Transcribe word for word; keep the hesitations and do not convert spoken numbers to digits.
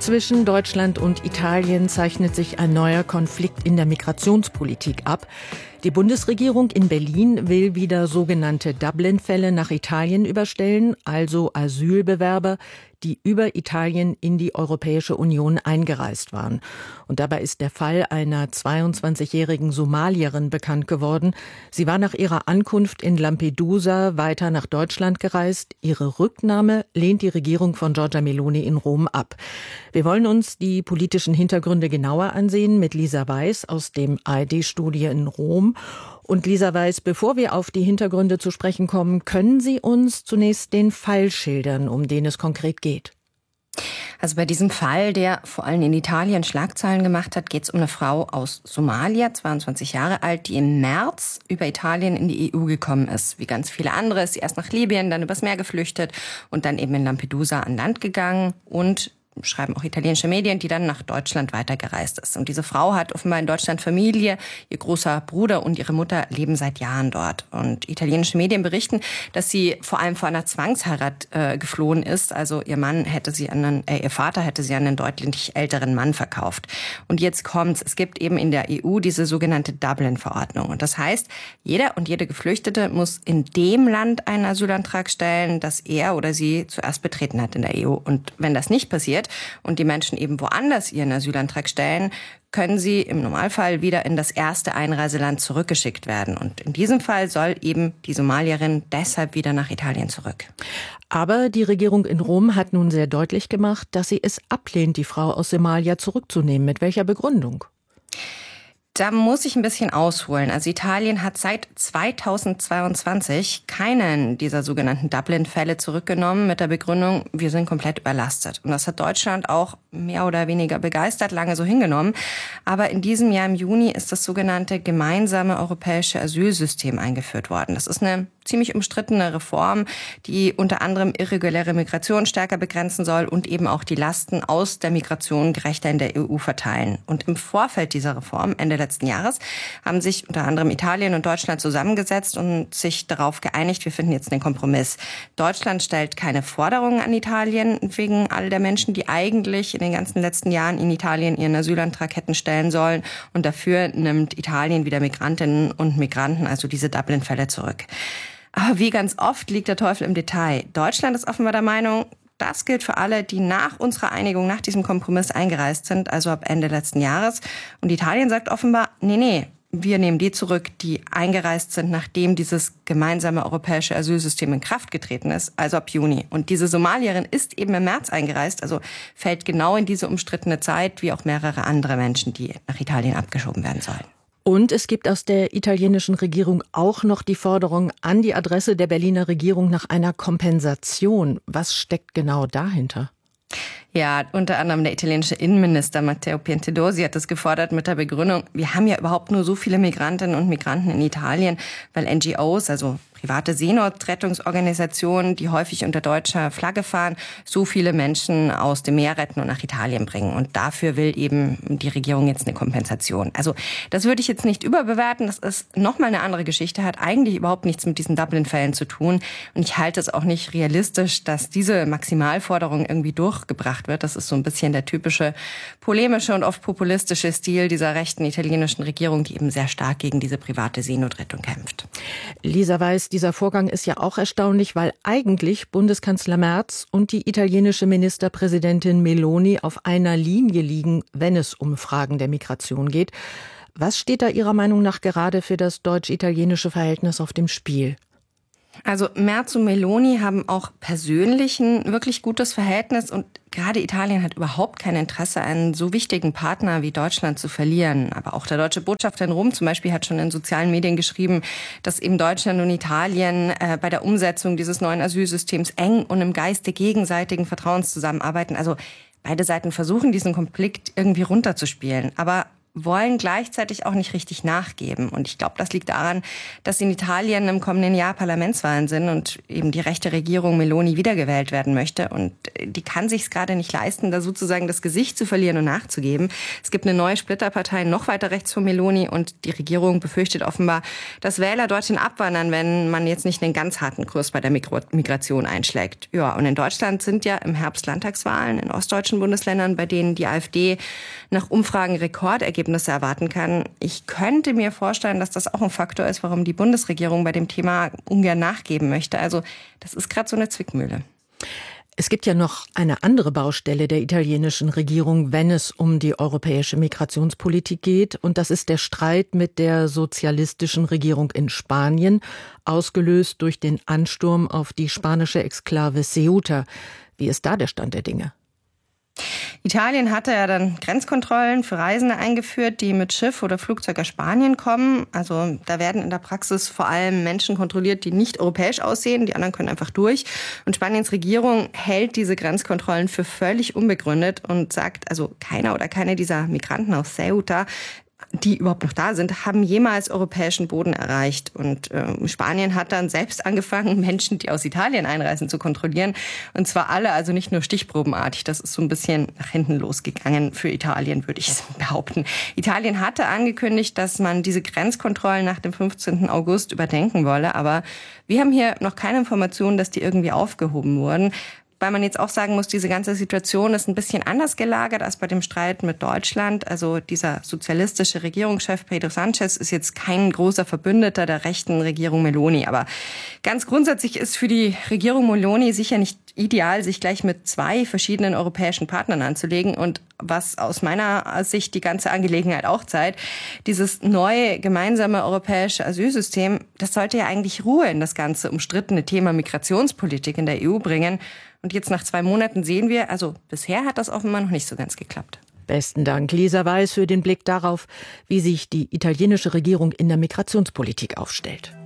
Zwischen Deutschland und Italien zeichnet sich ein neuer Konflikt in der Migrationspolitik ab. Die Bundesregierung in Berlin will wieder sogenannte Dublin-Fälle nach Italien überstellen, also Asylbewerber, die über Italien in die Europäische Union eingereist waren. Und dabei ist der Fall einer zweiundzwanzigjährigen Somalierin bekannt geworden. Sie war nach ihrer Ankunft in Lampedusa weiter nach Deutschland gereist. Ihre Rücknahme lehnt die Regierung von Giorgia Meloni in Rom ab. Wir wollen uns die politischen Hintergründe genauer ansehen mit Lisa Weiß aus dem A R D-Studio in Rom. Und Lisa Weiß, bevor wir auf die Hintergründe zu sprechen kommen, können Sie uns zunächst den Fall schildern, um den es konkret geht? Also bei diesem Fall, der vor allem in Italien Schlagzeilen gemacht hat, geht es um eine Frau aus Somalia, zweiundzwanzig Jahre alt, die im März über Italien in die E U gekommen ist. Wie ganz viele andere ist sie erst nach Libyen, dann übers Meer geflüchtet und dann eben in Lampedusa an Land gegangen und schreiben auch italienische Medien, die dann nach Deutschland weitergereist ist. Und diese Frau hat offenbar in Deutschland Familie. Ihr großer Bruder und ihre Mutter leben seit Jahren dort. Und italienische Medien berichten, dass sie vor allem vor einer Zwangsheirat äh, geflohen ist. Also ihr Mann hätte sie an einen, äh, ihr Vater hätte sie an einen deutlich älteren Mann verkauft. Und jetzt kommt's. Es gibt eben in der E U diese sogenannte Dublin-Verordnung. Und das heißt, jeder und jede Geflüchtete muss in dem Land einen Asylantrag stellen, das er oder sie zuerst betreten hat in der E U. Und wenn das nicht passiert, und die Menschen eben woanders ihren Asylantrag stellen, können sie im Normalfall wieder in das erste Einreiseland zurückgeschickt werden. Und in diesem Fall soll eben die Somalierin deshalb wieder nach Italien zurück. Aber die Regierung in Rom hat nun sehr deutlich gemacht, dass sie es ablehnt, die Frau aus Somalia zurückzunehmen. Mit welcher Begründung? Da muss ich ein bisschen ausholen. Also Italien hat seit zweitausendzweiundzwanzig keinen dieser sogenannten Dublin-Fälle zurückgenommen mit der Begründung, wir sind komplett überlastet. Und das hat Deutschland auch mehr oder weniger begeistert lange so hingenommen. Aber in diesem Jahr im Juni ist das sogenannte gemeinsame europäische Asylsystem eingeführt worden. Das ist eine ziemlich umstrittene Reform, die unter anderem irreguläre Migration stärker begrenzen soll und eben auch die Lasten aus der Migration gerechter in der E U verteilen. Und im Vorfeld dieser Reform, Ende letzten Jahres, haben sich unter anderem Italien und Deutschland zusammengesetzt und sich darauf geeinigt, wir finden jetzt einen Kompromiss. Deutschland stellt keine Forderungen an Italien wegen all der Menschen, die eigentlich in den ganzen letzten Jahren in Italien ihren Asylantrag hätten stellen sollen. Und dafür nimmt Italien wieder Migrantinnen und Migranten, also diese Dublin-Fälle, zurück. Aber wie ganz oft liegt der Teufel im Detail. Deutschland ist offenbar der Meinung, das gilt für alle, die nach unserer Einigung, nach diesem Kompromiss eingereist sind, also ab Ende letzten Jahres. Und Italien sagt offenbar, nee, nee, wir nehmen die zurück, die eingereist sind, nachdem dieses gemeinsame europäische Asylsystem in Kraft getreten ist, also ab Juni. Und diese Somalierin ist eben im März eingereist, also fällt genau in diese umstrittene Zeit, wie auch mehrere andere Menschen, die nach Italien abgeschoben werden sollen. Und es gibt aus der italienischen Regierung auch noch die Forderung an die Adresse der Berliner Regierung nach einer Kompensation. Was steckt genau dahinter? Ja, unter anderem der italienische Innenminister Matteo Piantedosi hat das gefordert mit der Begründung, wir haben ja überhaupt nur so viele Migrantinnen und Migranten in Italien, weil N G Os, also private Seenotrettungsorganisationen, die häufig unter deutscher Flagge fahren, so viele Menschen aus dem Meer retten und nach Italien bringen. Und dafür will eben die Regierung jetzt eine Kompensation. Also das würde ich jetzt nicht überbewerten. Das ist nochmal eine andere Geschichte, hat eigentlich überhaupt nichts mit diesen Dublin-Fällen zu tun. Und ich halte es auch nicht realistisch, dass diese Maximalforderung irgendwie durchgebracht wird. Das ist so ein bisschen der typische polemische und oft populistische Stil dieser rechten italienischen Regierung, die eben sehr stark gegen diese private Seenotrettung kämpft. Lisa Weiß, dieser Vorgang ist ja auch erstaunlich, weil eigentlich Bundeskanzler Merz und die italienische Ministerpräsidentin Meloni auf einer Linie liegen, wenn es um Fragen der Migration geht. Was steht da Ihrer Meinung nach gerade für das deutsch-italienische Verhältnis auf dem Spiel? Also Merz und Meloni haben auch persönlich ein wirklich gutes Verhältnis und gerade Italien hat überhaupt kein Interesse, einen so wichtigen Partner wie Deutschland zu verlieren. Aber auch der deutsche Botschafter in Rom zum Beispiel hat schon in sozialen Medien geschrieben, dass eben Deutschland und Italien äh, bei der Umsetzung dieses neuen Asylsystems eng und im Geiste gegenseitigen Vertrauens zusammenarbeiten. Also beide Seiten versuchen, diesen Konflikt irgendwie runterzuspielen. Aber wollen gleichzeitig auch nicht richtig nachgeben. Und ich glaube, das liegt daran, dass in Italien im kommenden Jahr Parlamentswahlen sind und eben die rechte Regierung Meloni wiedergewählt werden möchte. Und die kann sich es gerade nicht leisten, da sozusagen das Gesicht zu verlieren und nachzugeben. Es gibt eine neue Splitterpartei noch weiter rechts von Meloni und die Regierung befürchtet offenbar, dass Wähler dorthin abwandern, wenn man jetzt nicht einen ganz harten Kurs bei der Migration einschlägt. Ja, und in Deutschland sind ja im Herbst Landtagswahlen in ostdeutschen Bundesländern, bei denen die AfD nach Umfragen Rekordergebnisse erwarten kann. Ich könnte mir vorstellen, dass das auch ein Faktor ist, warum die Bundesregierung bei dem Thema ungern nachgeben möchte. Also das ist gerade so eine Zwickmühle. Es gibt ja noch eine andere Baustelle der italienischen Regierung, wenn es um die europäische Migrationspolitik geht. Und das ist der Streit mit der sozialistischen Regierung in Spanien, ausgelöst durch den Ansturm auf die spanische Exklave Ceuta. Wie ist da der Stand der Dinge? Italien hatte ja dann Grenzkontrollen für Reisende eingeführt, die mit Schiff oder Flugzeug aus Spanien kommen. Also da werden in der Praxis vor allem Menschen kontrolliert, die nicht europäisch aussehen. Die anderen können einfach durch. Und Spaniens Regierung hält diese Grenzkontrollen für völlig unbegründet und sagt, also keiner oder keine dieser Migranten aus Ceuta, die überhaupt noch da sind, haben jemals europäischen Boden erreicht. Und äh, Spanien hat dann selbst angefangen, Menschen, die aus Italien einreisen, zu kontrollieren. Und zwar alle, also nicht nur stichprobenartig. Das ist so ein bisschen nach hinten losgegangen für Italien, würde ich behaupten. Italien hatte angekündigt, dass man diese Grenzkontrollen nach dem fünfzehnten August überdenken wolle. Aber wir haben hier noch keine Informationen, dass die irgendwie aufgehoben wurden. Weil man jetzt auch sagen muss, diese ganze Situation ist ein bisschen anders gelagert als bei dem Streit mit Deutschland. Also dieser sozialistische Regierungschef Pedro Sánchez ist jetzt kein großer Verbündeter der rechten Regierung Meloni. Aber ganz grundsätzlich ist für die Regierung Meloni sicher nicht ideal, sich gleich mit zwei verschiedenen europäischen Partnern anzulegen. Und was aus meiner Sicht die ganze Angelegenheit auch zeigt, dieses neue gemeinsame europäische Asylsystem, das sollte ja eigentlich Ruhe in das ganze umstrittene Thema Migrationspolitik in der E U bringen. Und jetzt nach zwei Monaten sehen wir, also bisher hat das offenbar noch nicht so ganz geklappt. Besten Dank, Lisa Weiß, für den Blick darauf, wie sich die italienische Regierung in der Migrationspolitik aufstellt.